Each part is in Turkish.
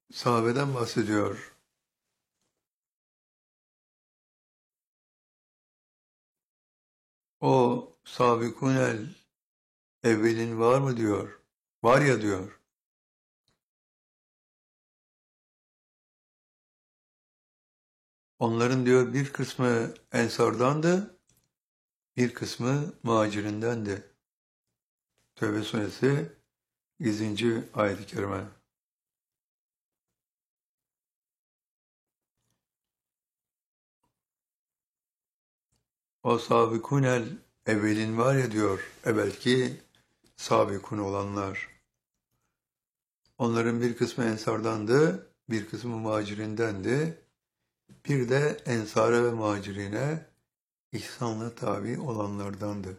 Sahabeden bahsediyor. O sabikunel evvelin var mı diyor. Var ya diyor. Onların diyor bir kısmı ensardandı, bir kısmı muhacirindendi. Tevbe suresi 100. ayet-i kerime. O sabikunel evvelin var ya diyor, evvelki sabikun olanlar. Onların bir kısmı ensardandı, bir kısmı muhacirindendi. Bir de ensara ve muhacirine ihsanla tabi olanlardandı.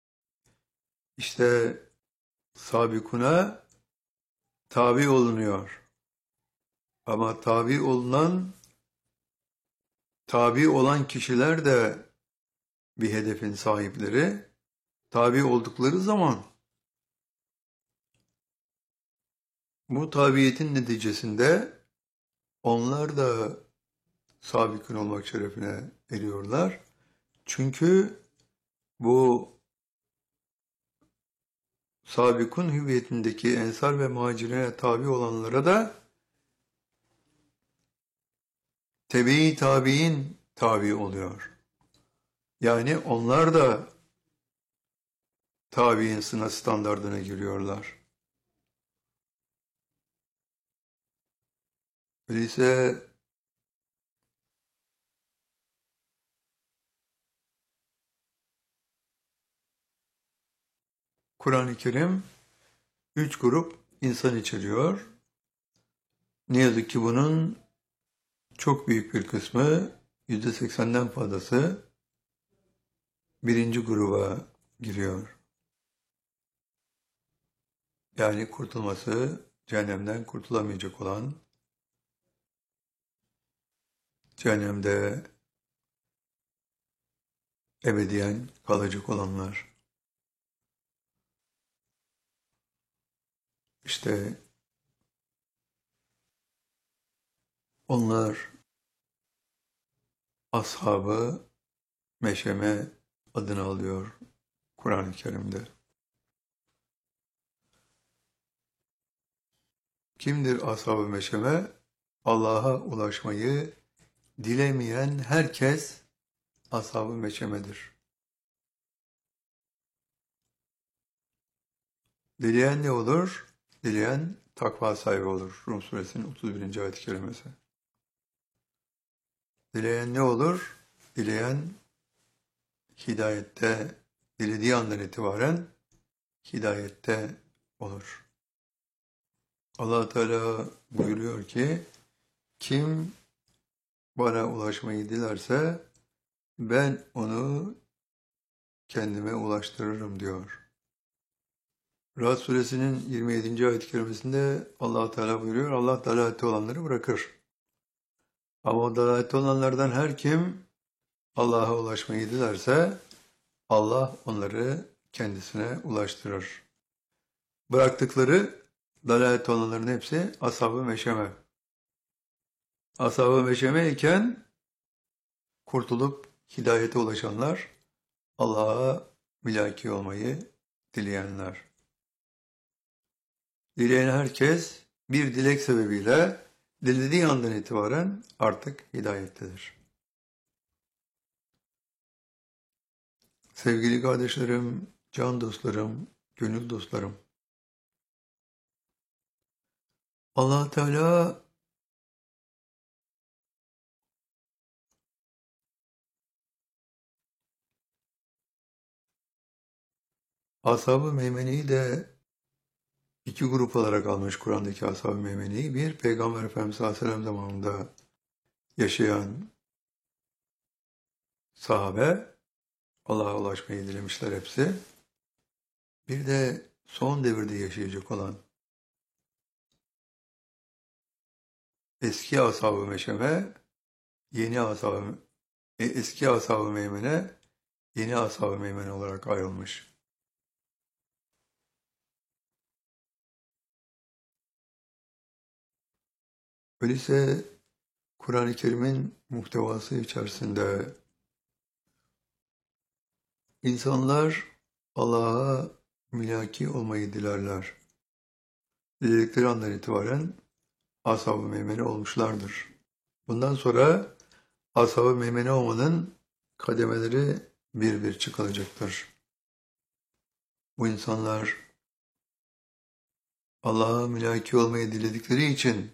İşte sabikuna tabi olunuyor. Ama tabi olan kişiler de bir hedefin sahipleri. Tabi oldukları zaman bu tabiyetin neticesinde onlar da sabikun olmak şerefine eriyorlar. Çünkü bu sabikun hüviyetindeki ensar ve muhacirine tabi olanlara da tebe-i tabi'in tabi oluyor. Yani onlar da tabi'in sınıf standardına giriyorlar. Öyleyse Kur'an-ı Kerim 3 grup insan içeriyor. Ne yazık ki bunun çok büyük bir kısmı, %80'den fazlası birinci gruba giriyor. Yani kurtulması, cehennemden kurtulamayacak olan, cehennemde ebediyen kalacak olanlar. İşte onlar ashab-ı meşeme adını alıyor Kur'an-ı Kerim'de. Kimdir ashab-ı meşeme? Allah'a ulaşmayı dilemeyen herkes ashab-ı meşemedir. Dileyen ne olur? Dileyen takva sahibi olur. Rum suresinin 31. ayet-i kerimesi. Dileyen ne olur? Dileyen hidayette, dilediği andan itibaren hidayette olur. Allah Teala buyuruyor ki, kim bana ulaşmayı dilerse ben onu kendime ulaştırırım diyor. Rahat suresinin 27. ayet-i kerimesinde Allah Teala buyuruyor, Allah dalalette olanları bırakır. Ama o dalalette olanlardan her kim Allah'a ulaşmayı dilerse Allah onları kendisine ulaştırır. Bıraktıkları dalalette olanların hepsi ashab-ı meşeme. Ashab-ı meşeme iken kurtulup hidayete ulaşanlar, Allah'a mülaki olmayı dileyenler. Dileyen herkes bir dilek sebebiyle dilediği andan itibaren artık hidayettedir. Sevgili kardeşlerim, can dostlarım, gönül dostlarım. Allah Teala Ashab-ı Meymene'yi de 2 grup olarak almış Kur'an'daki Ashab-ı Meymene'yi. Bir, Peygamber Efendimiz sallallahu aleyhi ve sellem zamanında yaşayan sahabe, Allah'a ulaşmayı dilemişler hepsi. Bir de son devirde yaşayacak olan eski ashab-ı meşeme, eski ashab-ı meymene, yeni ashab-ı meymene olarak ayrılmış. Öyleyse Kur'an-ı Kerim'in muhtevası içerisinde insanlar Allah'a mülaki olmayı dilerler. Diledikleri andan itibaren ashab-ı meymene olmuşlardır. Bundan sonra ashab-ı meymene olmanın kademeleri bir bir çıkılacaktır. Bu insanlar Allah'a mülaki olmayı diledikleri için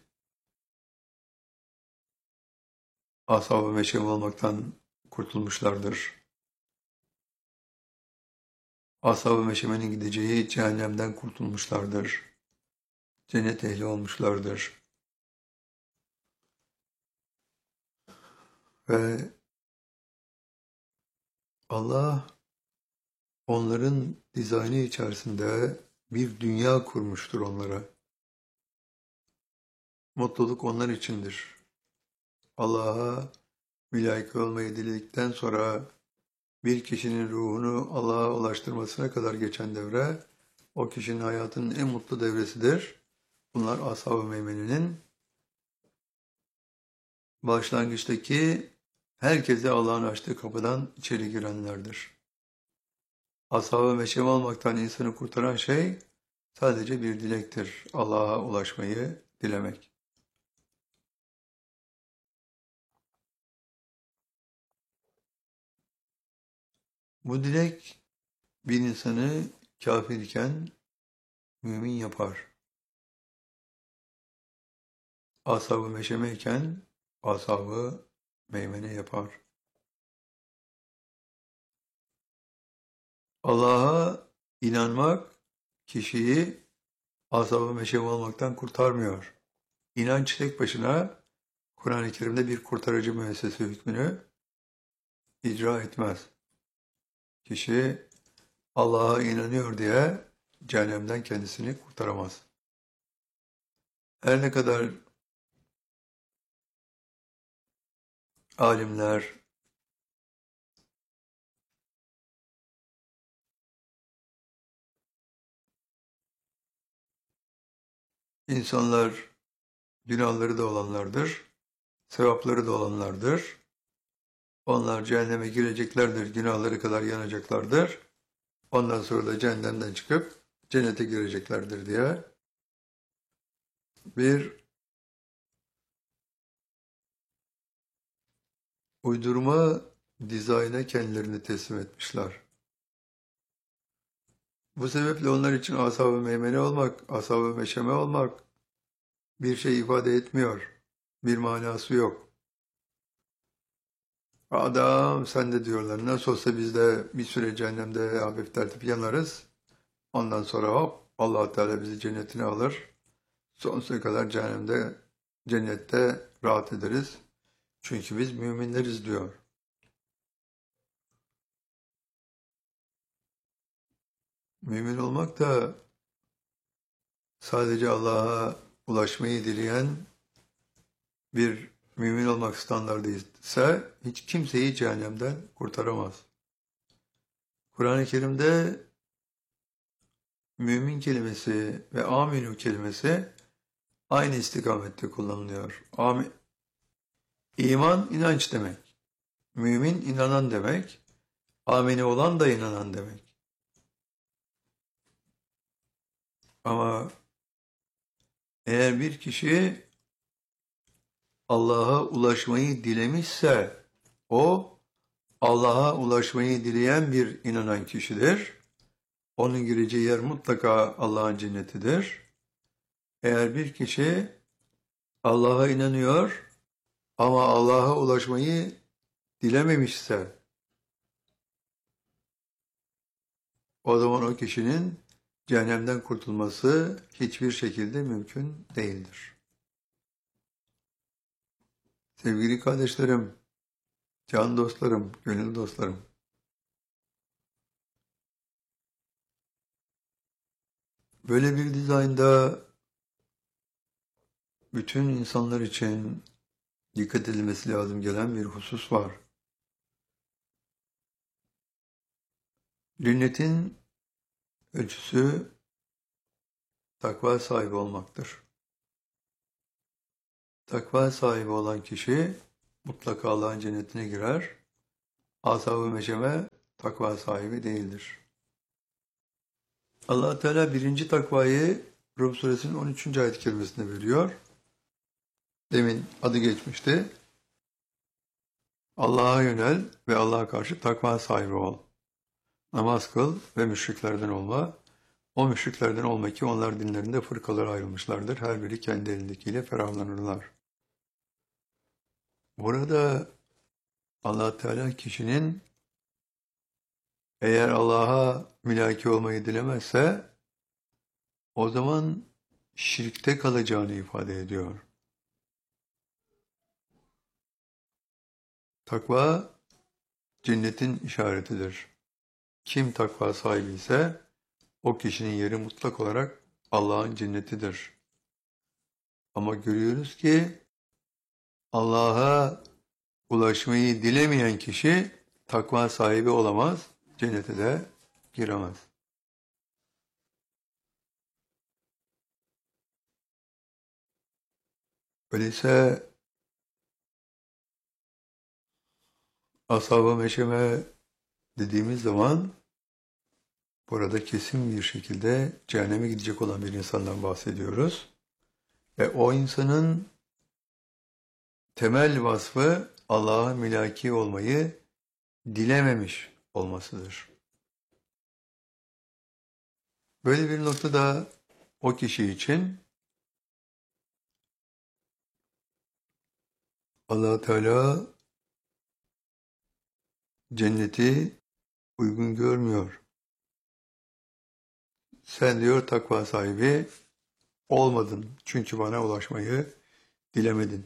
ashab-ı meşem olmaktan kurtulmuşlardır. Ashab-ı meşemenin gideceği cehennemden kurtulmuşlardır. Cennet ehli olmuşlardır. Ve Allah onların dizaynı içerisinde bir dünya kurmuştur onlara. Mutluluk onlar içindir. Allah'a mülaki olmayı diledikten sonra bir kişinin ruhunu Allah'a ulaştırmasına kadar geçen devre, o kişinin hayatının en mutlu devresidir. Bunlar ashab-ı meymenenin başlangıçtaki herkese Allah'ın açtığı kapıdan içeri girenlerdir. Ashab-ı meşem olmaktan insanı kurtaran şey sadece bir dilektir. Allah'a ulaşmayı dilemek. Bu dilek bir insanı kafir iken mümin yapar. Ashab-ı meşeme iken ashab-ı meymene yapar. Allah'a inanmak kişiyi ashab-ı meşem olmaktan kurtarmıyor. İnanç tek başına Kur'an-ı Kerim'de bir kurtarıcı müessese hükmünü icra etmez. Kişi Allah'a inanıyor diye cehennemden kendisini kurtaramaz. Her ne kadar alimler, insanlar günahları da olanlardır, sevapları da olanlardır. Onlar cehenneme gireceklerdir, günahları kadar yanacaklardır. Ondan sonra da cehennemden çıkıp cennete gireceklerdir diye bir uydurma dizayna kendilerini teslim etmişler. Bu sebeple onlar için ashab-ı meymene olmak, ashab-ı meşeme olmak bir şey ifade etmiyor. Bir manası yok. Adam sen de diyorlar nasıl olsa biz de bir süre cehennemde hafif tertip yanarız. Ondan sonra hop Allah Teala bizi cennetine alır. Sonsuza kadar cennette rahat ederiz. Çünkü biz müminleriz diyor. Mümin olmak da sadece Allah'a ulaşmayı dileyen bir mümin olmak standardı ise hiç kimseyi cehennemden kurtaramaz. Kur'an-ı Kerim'de mümin kelimesi ve aminu kelimesi aynı istikamette kullanılıyor. İman inanç demek. Mümin inanan demek. Amini olan da inanan demek. Ama eğer bir kişi Allah'a ulaşmayı dilemişse o Allah'a ulaşmayı dileyen bir inanan kişidir. Onun gireceği yer mutlaka Allah'ın cennetidir. Eğer bir kişi Allah'a inanıyor ama Allah'a ulaşmayı dilememişse o zaman o kişinin cehennemden kurtulması hiçbir şekilde mümkün değildir. Sevgili kardeşlerim, can dostlarım, gönül dostlarım, böyle bir dizaynda bütün insanlar için dikkat edilmesi lazım gelen bir husus var. Cennetin ölçüsü takva sahibi olmaktır. Takva sahibi olan kişi mutlaka Allah'ın cennetine girer. Ashab-ı meşeme takva sahibi değildir. Allah Teala birinci takvayı Rum suresinin 13. ayet-i kerimesinde veriyor. Demin adı geçmişti. Allah'a yönel ve Allah'a karşı takva sahibi ol. Namaz kıl ve müşriklerden olma. O müşriklerden olma ki onlar dinlerinde fırkalara ayrılmışlardır. Her biri kendi elindekiyle ferahlanırlar. Burada Allah Teala kişinin eğer Allah'a mülaki olmayı dilemezse o zaman şirkte kalacağını ifade ediyor. Takva cennetin işaretidir. Kim takva sahibi ise o kişinin yeri mutlak olarak Allah'ın cennetidir. Ama görüyoruz ki Allah'a ulaşmayı dilemeyen kişi takva sahibi olamaz, cennete de giremez. Öyleyse ashab-ı meşeme dediğimiz zaman burada kesin bir şekilde cehenneme gidecek olan bir insandan bahsediyoruz. Ve o insanın temel vasfı Allah'a mülaki olmayı dilememiş olmasıdır. Böyle bir noktada o kişi için Allah Teala cenneti uygun görmüyor. Sen diyor takva sahibi olmadın çünkü bana ulaşmayı dilemedin.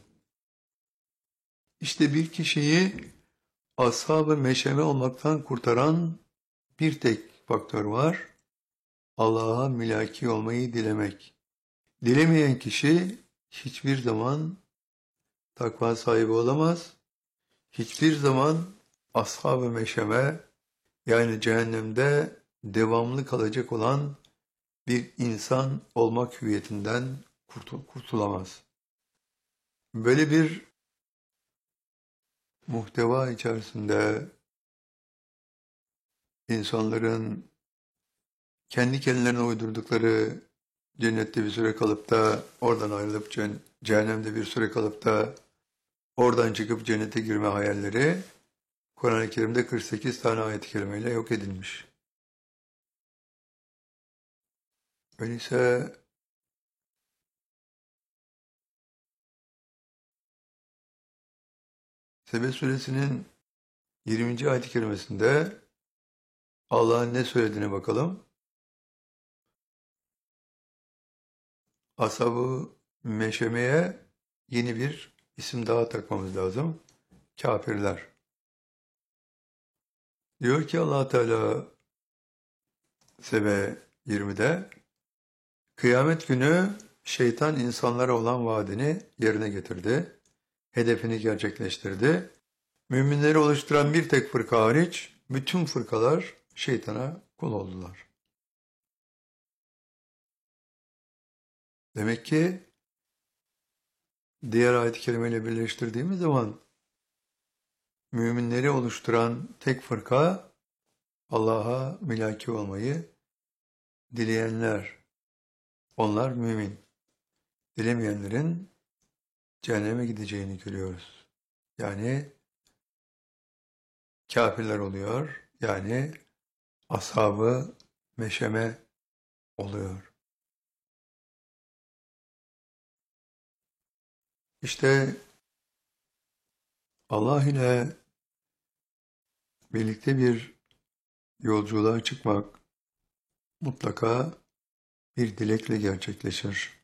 İşte bir kişiyi ashab-ı meşeme olmaktan kurtaran bir tek faktör var. Allah'a mülaki olmayı dilemek. Dilemeyen kişi hiçbir zaman takva sahibi olamaz. Hiçbir zaman ashab-ı meşeme yani cehennemde devamlı kalacak olan bir insan olmak hüviyetinden kurtulamaz. Böyle bir muhteva içerisinde insanların kendi kendilerine uydurdukları cennette bir süre kalıp da oradan ayrılıp cehennemde bir süre kalıp da oradan çıkıp cennete girme hayalleri Kur'an-ı Kerim'de 48 tane ayet-i kerimeyle yok edilmiş. Öyleyse Sebe suresinin 20. ayet-i kerimesinde Allah'ın ne söylediğine bakalım. Ashab-ı meşemeye yeni bir isim daha takmamız lazım. Kafirler. Diyor ki Allah Teala Sebe 20'de kıyamet günü şeytan insanlara olan vaadini yerine getirdi. Hedefini gerçekleştirdi. Müminleri oluşturan bir tek fırka hariç bütün fırkalar şeytana kul oldular. Demek ki diğer ayet-i kerimeyle birleştirdiğimiz zaman müminleri oluşturan tek fırka Allah'a mülaki olmayı dileyenler. Onlar mümin. Dilemeyenlerin cehenneme gideceğini görüyoruz. Yani kafirler oluyor. Yani ashab-ı meşeme oluyor. İşte Allah ile birlikte bir yolculuğa çıkmak mutlaka bir dilekle gerçekleşir.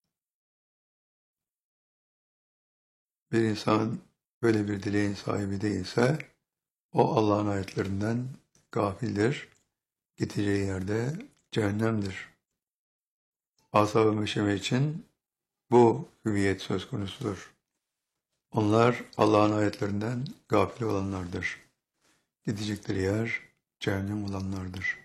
Bir insan böyle bir dileğin sahibi değilse o Allah'ın ayetlerinden gafildir. Gideceği yerde cehennemdir. Ashab-ı meşeme için bu hüviyet söz konusudur. Onlar Allah'ın ayetlerinden gafil olanlardır. Gidecekleri yer cehennem olanlardır.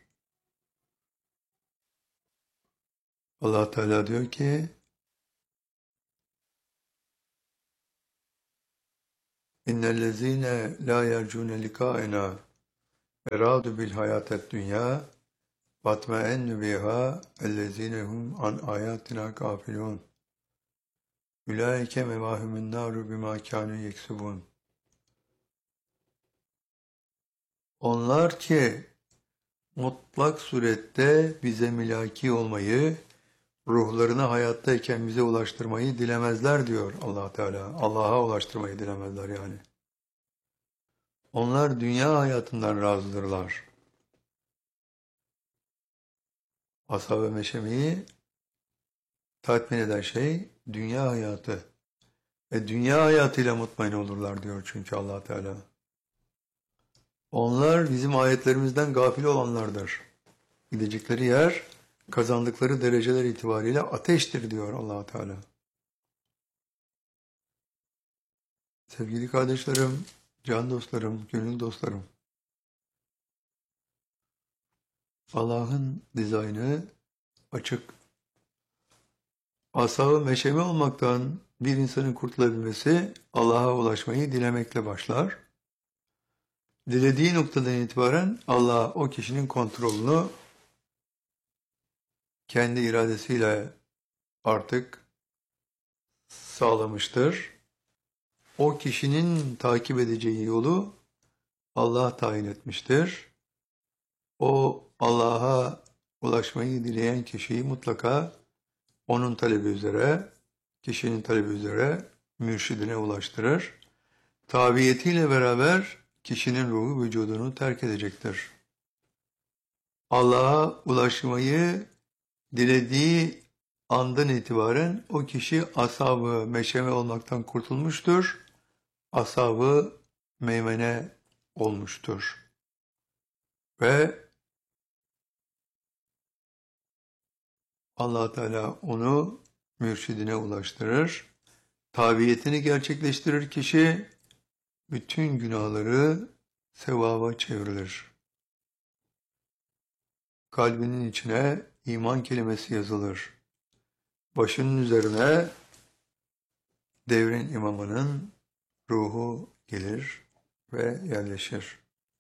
Allah Teala diyor ki İnnellezîne lâ yercûne likâenâ erâdu bil hayâted dünyâ vatmeennü bihâ ellezîne hum an âyâtinâ gâfilûn. Ulaike mevâhumun nâru bimâ kânû yeksubûn. Onlar ki mutlak surette bize milaki olmayı, ruhlarını hayattayken bize ulaştırmayı dilemezler diyor Allah Teala. Allah'a ulaştırmayı dilemezler yani. Onlar dünya hayatından razıdırlar. Ashab-ı meşemeyi tatmin eden şey dünya hayatı. Dünya hayatıyla mutmain olurlar diyor çünkü Allah Teala. Onlar bizim ayetlerimizden gafil olanlardır. Gidecekleri yer, kazandıkları dereceler itibariyle ateştir diyor Allah Teala. Sevgili kardeşlerim, can dostlarım, gönül dostlarım. Allah'ın dizaynı açık. Ashab-ı meşeme olmaktan bir insanın kurtulabilmesi Allah'a ulaşmayı dilemekle başlar. Dilediği noktadan itibaren Allah o kişinin kontrolünü kendi iradesiyle artık sağlamıştır. O kişinin takip edeceği yolu Allah tayin etmiştir. O Allah'a ulaşmayı dileyen kişiyi mutlaka onun talebi üzere, kişinin talebi üzere mürşidine ulaştırır. Tabiyetiyle beraber kişinin ruhu vücudunu terk edecektir. Allah'a ulaşmayı dilediği andan itibaren o kişi ashab-ı meşeme olmaktan kurtulmuştur. Ashab-ı meymene olmuştur. Ve Allah Teala onu mürşidine ulaştırır. Tabiyetini gerçekleştirir kişi, bütün günahları sevaba çevrilir. Kalbinin içine iman kelimesi yazılır. Başının üzerine devrin imamının ruhu gelir ve yerleşir.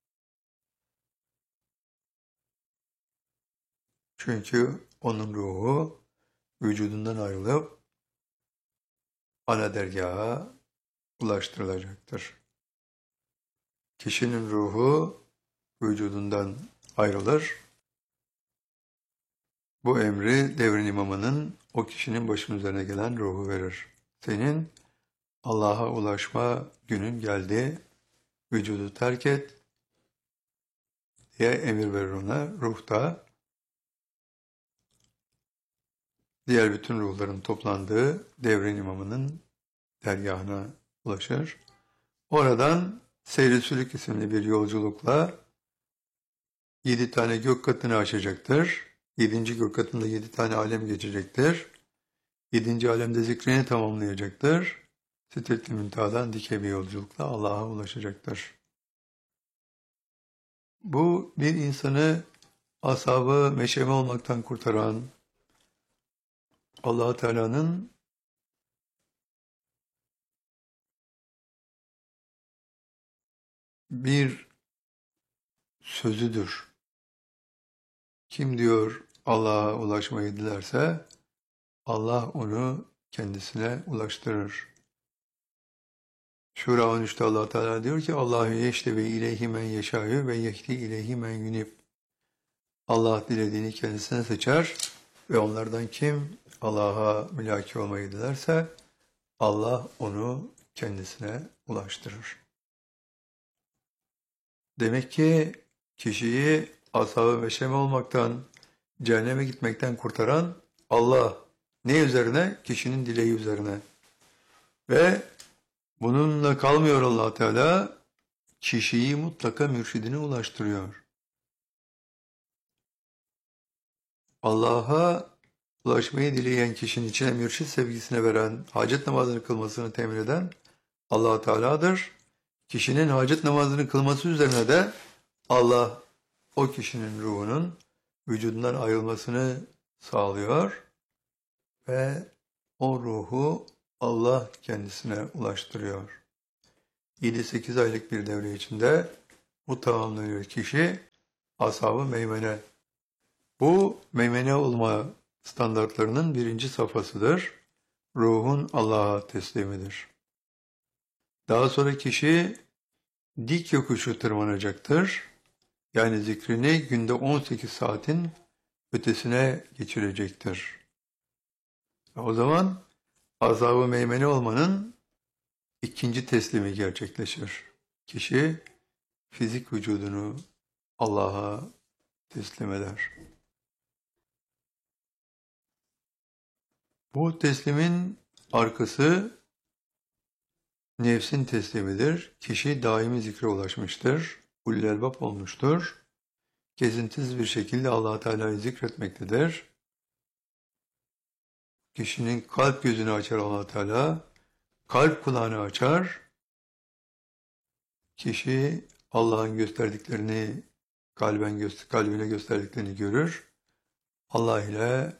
Çünkü onun ruhu vücudundan ayrılıp ana dergaha ulaştırılacaktır. Kişinin ruhu vücudundan ayrılır. Bu emri devrin imamının o kişinin başının üzerine gelen ruhu verir. Senin Allah'a ulaşma günün geldi, vücudu terk et diye emir verir ona. Ruh da diğer bütün ruhların toplandığı devrin imamının dergahına ulaşır. Oradan Seyri Sülük isimli bir yolculukla 7 tane gök katını aşacaktır. 7. gök katında 7 tane alem geçecektir. 7. alemde zikrini tamamlayacaktır. Sidret-i Münteha'dan dike bir yolculukla Allah'a ulaşacaktır. Bu bir insanı ashab-ı meşeme olmaktan kurtaran Allah Teala'nın bir sözüdür. Kim diyor Allah'a ulaşmayı dilerse Allah onu kendisine ulaştırır. Şura 13'te Allah Teala diyor ki Allahu yeştevi ileyhi men yeşâ'ü ve yehdi ileyhi men yunib. Allah dilediğini kendisine seçer ve onlardan kim Allah'a mülaki olmayı dilerse Allah onu kendisine ulaştırır. Demek ki kişiyi ashab-ı meşeme olmaktan, cehenneme gitmekten kurtaran Allah. Ne üzerine? Kişinin dileği üzerine. Ve bununla kalmıyor Allah Teala, kişiyi mutlaka mürşidine ulaştırıyor. Allah'a ulaşmayı dileyen kişinin içine mürşid sevgisine veren, hacet namazını kılmasını temin eden Allah Teala'dır. Kişinin hacet namazını kılması üzerine de Allah o kişinin ruhunun vücudundan ayrılmasını sağlıyor ve o ruhu Allah kendisine ulaştırıyor. 7-8 aylık bir devre içinde bu tamamlanıyor kişi ashab-ı meymene. Bu meymene olma standartlarının birinci safhasıdır. Ruhun Allah'a teslimidir. Daha sonra kişi dik yokuşu tırmanacaktır. Yani zikrini günde 18 saatin ötesine geçirecektir. O zaman ashab-ı meymene olmanın ikinci teslimi gerçekleşir. Kişi fizik vücudunu Allah'a teslim eder. Bu teslimin arkası nefsin teslimidir. Kişi daimi zikre ulaşmıştır. Ulul elbab olmuştur. Kesintisiz bir şekilde Allah Teala'yı zikretmektedir. Kişinin kalp gözünü açar Allah Teala, kalp kulağını açar. Kişi Allah'ın gösterdiklerini kalbine gösterdiklerini görür. Allah ile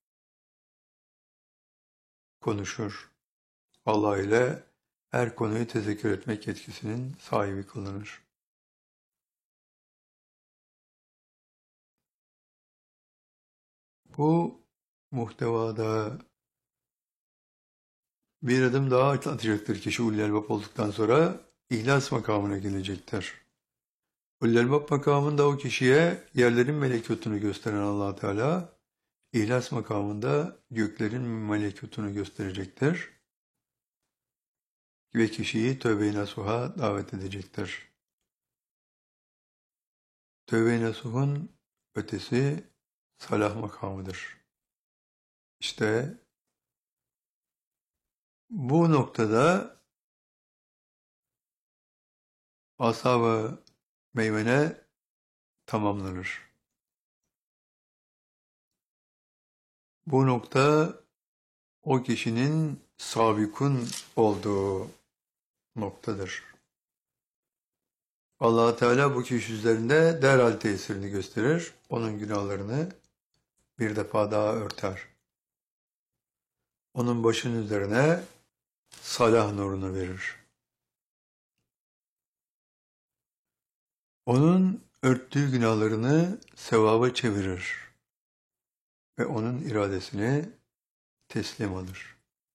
konuşur. Allah ile her konuyu tezekkür etmek yetkisinin sahibi kılınır. Bu muhtevada bir adım daha atacaktır kişi ulul elbab olduktan sonra ihlas makamına gelecektir. Ulul elbab makamında o kişiye yerlerin melekutunu gösteren Allah Teala, ihlas makamında göklerin melekutunu gösterecektir. Ve kişiyi tövbe-i nasuha davet edecektir. Tövbe-i nasuhun ötesi salah makamıdır. İşte bu noktada ashab-ı meymene tamamlanır. Bu nokta o kişinin sabikun olduğu noktadır. Allah Teala bu kişi üzerinde derhal tesirini gösterir. Onun günahlarını bir defa daha örter. Onun başının üzerine salah nurunu verir. Onun örttüğü günahlarını sevaba çevirir ve onun iradesini teslim alır.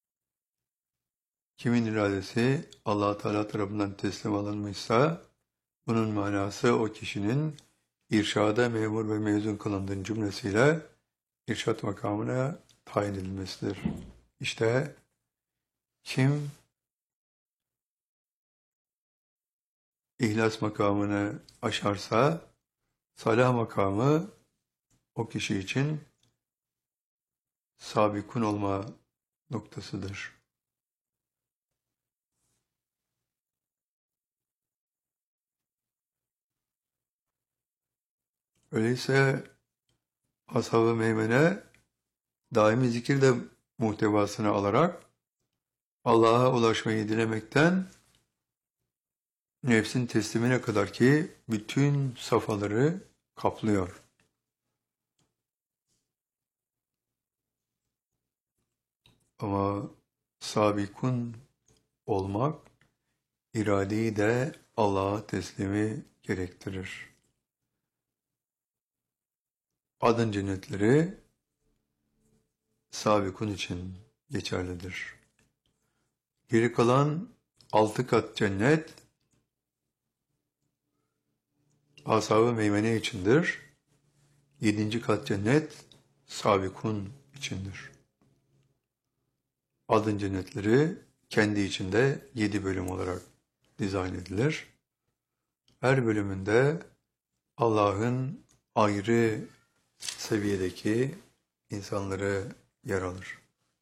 Kimin iradesi Allah Teala tarafından teslim alınmışsa bunun manası o kişinin irşada memur ve mezun kılındığın cümlesiyle irşat makamına tayin edilmesidir. İşte kim İhlas makamını aşarsa salah makamı o kişi için sabikun olma noktasıdır. Öyleyse ashab-ı meymene daimi zikir de muhtevasını alarak Allah'a ulaşmayı dilemekten nefsin teslimine kadar ki bütün safhaları kaplıyor. Ama sabikun olmak iradeyi de Allah'a teslimi gerektirir. Adın cennetleri sabikun için geçerlidir. Geri kalan 6 kat cennet ashab-ı meymene içindir. 7. kat cennet sabikun içindir. Adın cennetleri kendi içinde 7 bölüm olarak dizayn edilir. Her bölümünde Allah'ın ayrı seviyedeki insanları yer alır.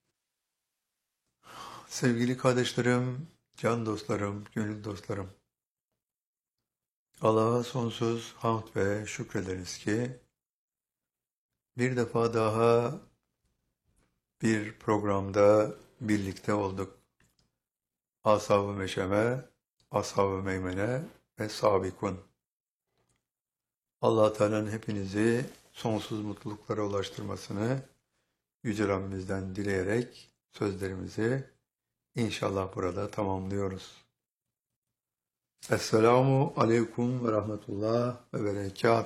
Sevgili kardeşlerim, can dostlarım, gönül dostlarım, Allah'a sonsuz hamd ve şükrederiz ki bir defa daha bir programda birlikte olduk. Ashab-ı meşeme, ashab-ı meymene ve sabikun. Allah Teala'nın hepinizi sonsuz mutluluklara ulaştırmasını Yüce Rabbimizden dileyerek sözlerimizi inşallah burada tamamlıyoruz. Esselamu aleyküm ve rahmetullah ve berekatuhu.